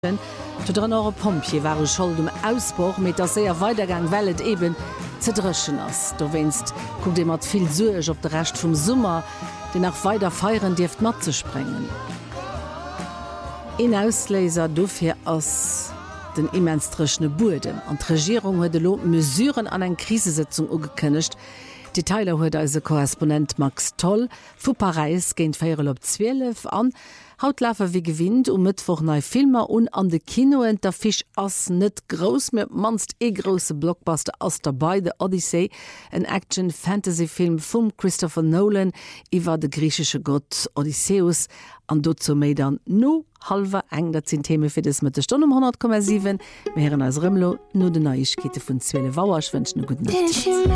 Dran eure Pompje waren schuld Ausbruch mit der sehr Weitergang Wellet eben zerdrschen ass. Du wennst guck dir mat viel Suech op der Recht vom Summer, den nach weiter feiern Dift mat zu sprengen. In Ausleser dofir ass den immenstrechne Burdem an Regierung huet de Lo Mesuren an en Krisesitzung ugekënnecht. Detailer huet als Korrespondent Max Toll vu Paris géint 4:12 an. Hautlafer wie gewinnt Mittwoch nei Filmer an de Kinoen der Fisch ass net gross mit manst grosse Blockbuster ass dabei de Odyssey, en Action-Fantasy-Film vum Christopher Nolan iwwer de griechsche Gott Odysseus an dozo méi dann no halber eng dat sinn Theme fir des mit der Stunde 100,7 Meieren als Rëmlo no de Neuigkeete vun 12 Wauerschwënschen guten Nacht.